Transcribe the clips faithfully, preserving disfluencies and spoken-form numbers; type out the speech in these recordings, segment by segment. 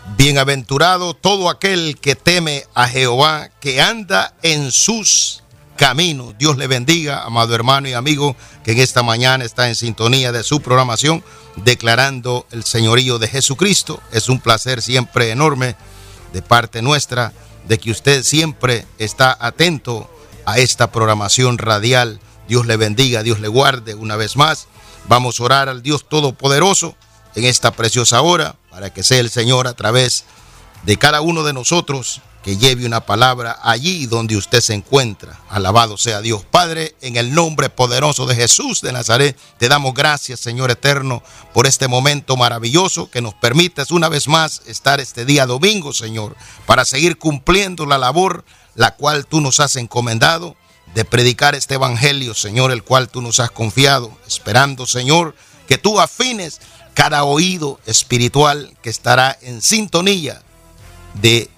Bienaventurado todo aquel que teme a Jehová, que anda en sus caminos. Dios le bendiga, amado hermano y amigo, que en esta mañana está en sintonía de su programación, declarando el señorío de Jesucristo. Es un placer siempre enorme de parte nuestra de que usted siempre está atento a esta programación radial. Dios le bendiga, Dios le guarde. Una vez más, vamos a orar al Dios Todopoderoso en esta preciosa hora, para que sea el Señor a través de cada uno de nosotros que lleve una palabra allí donde usted se encuentra. Alabado sea Dios. Padre, en el nombre poderoso de Jesús de Nazaret, te damos gracias, Señor eterno, por este momento maravilloso que nos permites una vez más estar este día domingo, Señor, para seguir cumpliendo la labor la cual tú nos has encomendado, de predicar este evangelio, Señor, el cual tú nos has confiado, esperando, Señor, que tú afines cada oído espiritual que estará en sintonía de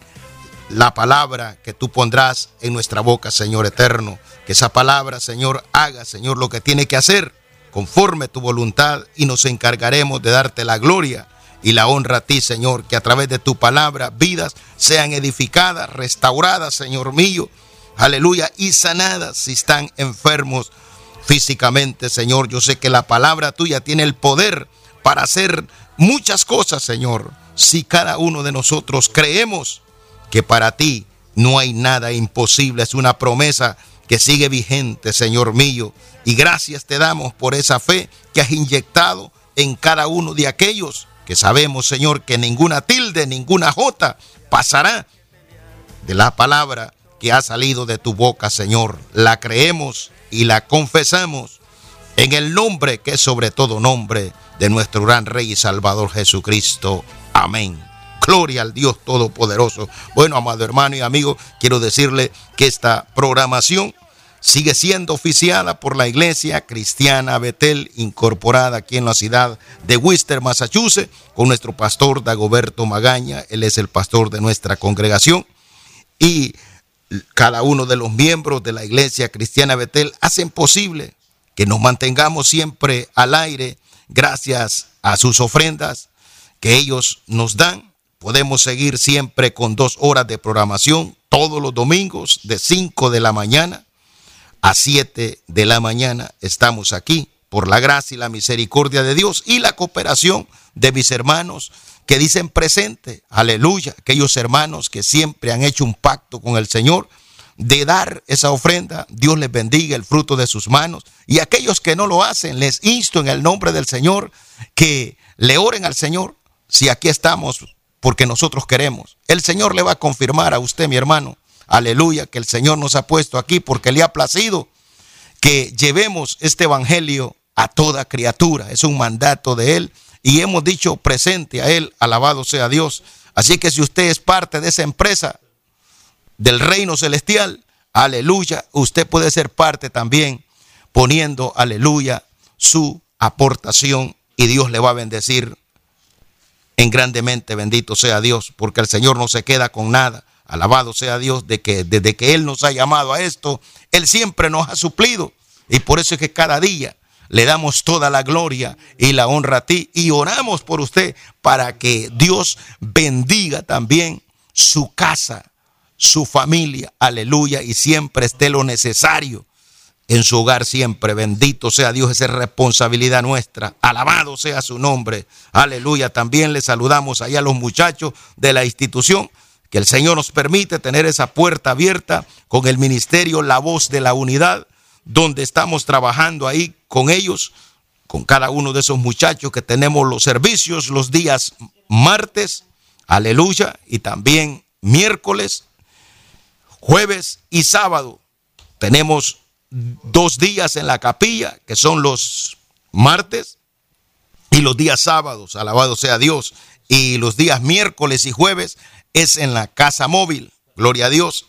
la palabra que tú pondrás en nuestra boca, Señor eterno. Que esa palabra, Señor, haga, Señor, lo que tiene que hacer conforme tu voluntad, y nos encargaremos de darte la gloria y la honra a ti, Señor. Que a través de tu palabra vidas sean edificadas, restauradas, Señor mío, aleluya, y sanadas si están enfermos físicamente, Señor. Yo sé que la palabra tuya tiene el poder para hacer muchas cosas, Señor, si cada uno de nosotros creemos que para ti no hay nada imposible. Es una promesa que sigue vigente, Señor mío, y gracias te damos por esa fe que has inyectado en cada uno de aquellos que sabemos, Señor, que ninguna tilde, ninguna jota pasará de la palabra que ha salido de tu boca, Señor. La creemos y la confesamos en el nombre que es sobre todo nombre de nuestro gran Rey y Salvador Jesucristo. Amén. Gloria al Dios Todopoderoso. Bueno, amado hermano y amigo, quiero decirle que esta programación sigue siendo oficiada por la Iglesia Cristiana Betel, incorporada aquí en la ciudad de Worcester, Massachusetts, con nuestro pastor Dagoberto Magaña. Él es el pastor de nuestra congregación, y cada uno de los miembros de la Iglesia Cristiana Betel hacen posible que nos mantengamos siempre al aire. Gracias a sus ofrendas que ellos nos dan, podemos seguir siempre con dos horas de programación todos los domingos de cinco de la mañana a siete de la mañana. Estamos aquí por la gracia y la misericordia de Dios y la cooperación de mis hermanos que dicen presente. Aleluya. Aquellos hermanos que siempre han hecho un pacto con el Señor de dar esa ofrenda, Dios les bendiga el fruto de sus manos. Y aquellos que no lo hacen, les insto en el nombre del Señor que le oren al Señor. Si aquí estamos porque nosotros queremos, el Señor le va a confirmar a usted, mi hermano, aleluya, que el Señor nos ha puesto aquí porque le ha placido que llevemos este evangelio a toda criatura. Es un mandato de Él y hemos dicho presente a Él. Alabado sea Dios. Así que si usted es parte de esa empresa del reino celestial, aleluya, usted puede ser parte también poniendo, aleluya, su aportación, y Dios le va a bendecir en grandemente. Bendito sea Dios, porque el Señor no se queda con nada. Alabado sea Dios, de que desde que Él nos ha llamado a esto, Él siempre nos ha suplido, y por eso es que cada día le damos toda la gloria y la honra a ti, y oramos por usted para que Dios bendiga también su casa, su familia, aleluya, y siempre esté lo necesario en su hogar siempre. Bendito sea Dios, esa es responsabilidad nuestra. Alabado sea su nombre, aleluya. También le saludamos allá a los muchachos de la institución, que el Señor nos permite tener esa puerta abierta con el ministerio La Voz de la Unidad, donde estamos trabajando ahí con ellos, con cada uno de esos muchachos, que tenemos los servicios los días martes, aleluya, y también miércoles, jueves y sábado. Tenemos dos días en la capilla, que son los martes y los días sábados, alabado sea Dios. Y los días miércoles y jueves es en la casa móvil, gloria a Dios.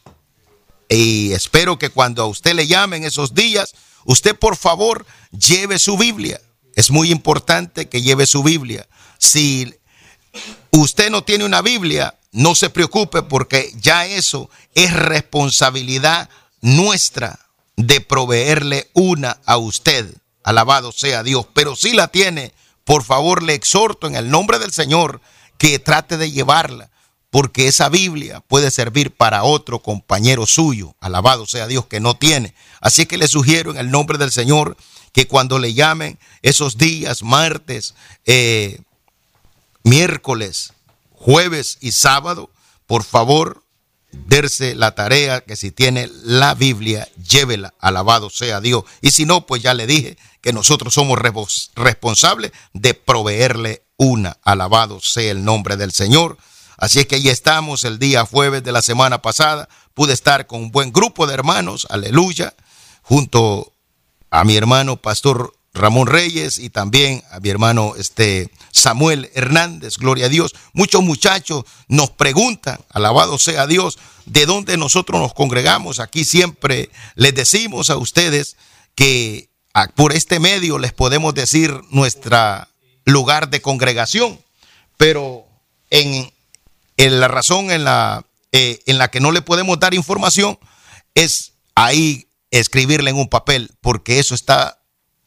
Y espero que cuando a usted le llamen esos días, usted por favor lleve su Biblia. Es muy importante que lleve su Biblia. Si usted no tiene una Biblia, no se preocupe, porque ya eso es responsabilidad nuestra de proveerle una a usted. Alabado sea Dios. Pero si la tiene, por favor le exhorto en el nombre del Señor que trate de llevarla, porque esa Biblia puede servir para otro compañero suyo, alabado sea Dios, que no tiene. Así que le sugiero en el nombre del Señor que cuando le llamen esos días, martes, eh, miércoles, jueves y sábado, por favor, darse la tarea que si tiene la Biblia, llévela, alabado sea Dios. Y si no, pues ya le dije que nosotros somos responsables de proveerle una, alabado sea el nombre del Señor. Así es que ahí estamos el día jueves de la semana pasada. Pude estar con un buen grupo de hermanos, aleluya, junto a mi hermano Pastor Ramón Reyes y también a mi hermano este, Samuel Hernández, gloria a Dios. Muchos muchachos nos preguntan, alabado sea Dios, de dónde nosotros nos congregamos. Aquí siempre les decimos a ustedes que por este medio les podemos decir nuestro lugar de congregación, pero en En la razón en la, eh, en la que no le podemos dar información es ahí escribirle en un papel, porque eso está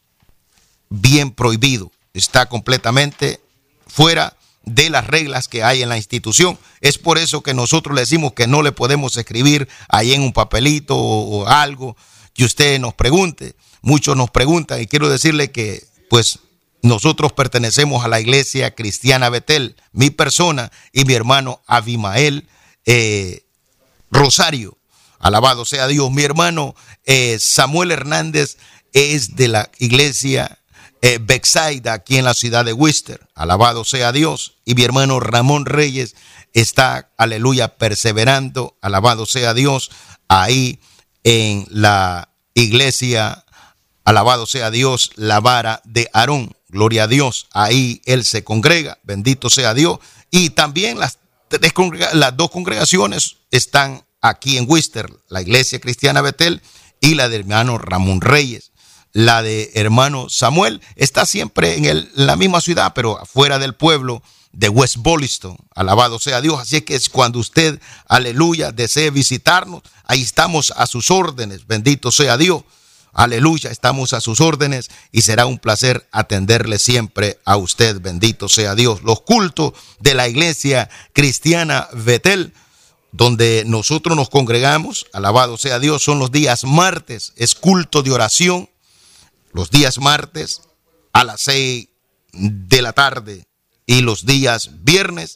bien prohibido, está completamente fuera de las reglas que hay en la institución. Es por eso que nosotros le decimos que no le podemos escribir ahí en un papelito o, o algo que usted nos pregunte. Muchos nos preguntan y quiero decirle que pues nosotros pertenecemos a la Iglesia Cristiana Betel, mi persona y mi hermano Abimael eh, Rosario. Alabado sea Dios. Mi hermano eh, Samuel Hernández es de la Iglesia eh, Bethsaida aquí en la ciudad de Worcester. Alabado sea Dios. Y mi hermano Ramón Reyes está, aleluya, perseverando. Alabado sea Dios. Ahí en la Iglesia, alabado sea Dios, la vara de Aarón. Gloria a Dios, ahí él se congrega, bendito sea Dios. Y también las, tres congrega- las dos congregaciones están aquí en Worcester, la Iglesia Cristiana Betel y la de hermano Ramón Reyes. La de hermano Samuel está siempre en, el, en la misma ciudad, pero afuera del pueblo de West Boylston. Alabado sea Dios. Así es que es cuando usted, aleluya, desee visitarnos, ahí estamos a sus órdenes, bendito sea Dios. Aleluya, estamos a sus órdenes y será un placer atenderle siempre a usted, bendito sea Dios. Los cultos de la Iglesia Cristiana Betel, donde nosotros nos congregamos, alabado sea Dios, son los días martes, es culto de oración, los días martes a las seis de la tarde y los días viernes,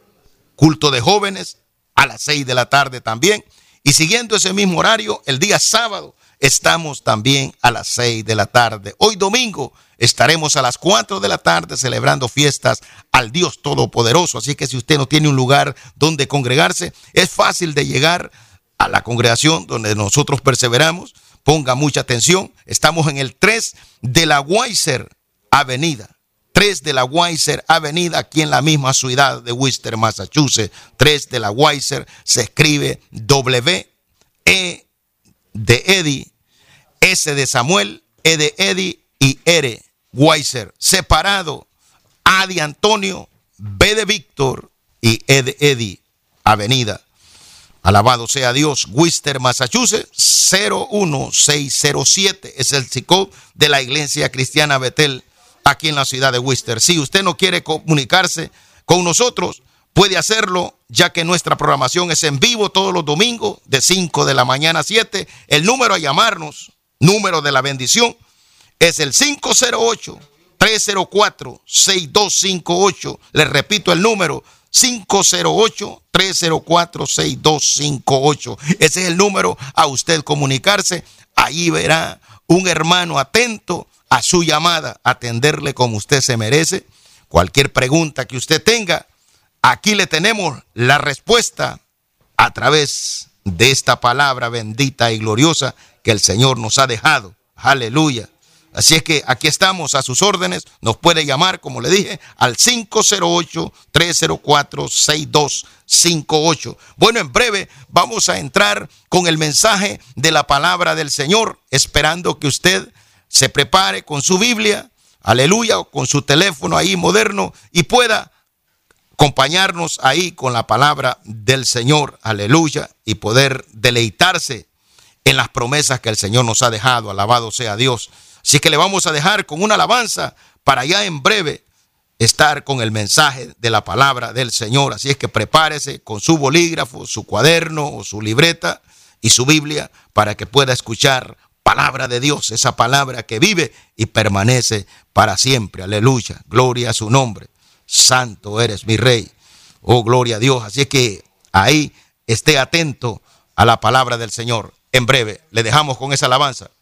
culto de jóvenes a las seis de la tarde también. Y siguiendo ese mismo horario, el día sábado, estamos también a las seis de la tarde. Hoy domingo estaremos a las cuatro de la tarde celebrando fiestas al Dios Todopoderoso. Así que si usted no tiene un lugar donde congregarse, es fácil de llegar a la congregación donde nosotros perseveramos. Ponga mucha atención. Estamos en el tres de la Weiser Avenida. tres de la Weiser Avenida, aquí en la misma ciudad de Worcester, Massachusetts. tres de la Weiser se escribe W E de Eddie, S de Samuel, E de Eddie y R, Weiser, separado, A de Antonio, B de Víctor y E de Eddie, Avenida. Alabado sea Dios. Worcester, Massachusetts, cero uno seis cero siete es el zip code de la Iglesia Cristiana Betel aquí en la ciudad de Worcester. Si usted no quiere comunicarse con nosotros, puede hacerlo, ya que nuestra programación es en vivo todos los domingos de cinco de la mañana a siete. El número a llamarnos, número de la bendición, es el cinco cero ocho, tres cero cuatro, seis dos cinco ocho. Les repito el número, cinco cero ocho, tres cero cuatro, seis dos cinco ocho. Ese es el número a usted comunicarse. Allí verá un hermano atento a su llamada, atenderle como usted se merece. Cualquier pregunta que usted tenga, aquí le tenemos la respuesta a través de esta palabra bendita y gloriosa que el Señor nos ha dejado. Aleluya. Así es que aquí estamos a sus órdenes. Nos puede llamar, como le dije, al cinco cero ocho, tres cero cuatro, seis dos cinco ocho. Bueno, en breve vamos a entrar con el mensaje de la palabra del Señor, esperando que usted se prepare con su Biblia, aleluya, o con su teléfono ahí moderno y pueda acompañarnos ahí con la palabra del Señor, aleluya, y poder deleitarse en las promesas que el Señor nos ha dejado. Alabado sea Dios. Así que le vamos a dejar con una alabanza para ya en breve estar con el mensaje de la palabra del Señor. Así es que prepárese con su bolígrafo, su cuaderno o su libreta y su Biblia para que pueda escuchar palabra de Dios, esa palabra que vive y permanece para siempre. Aleluya, gloria a su nombre. Santo eres mi Rey. Oh, gloria a Dios. Así es que ahí esté atento a la palabra del Señor. En breve le dejamos con esa alabanza.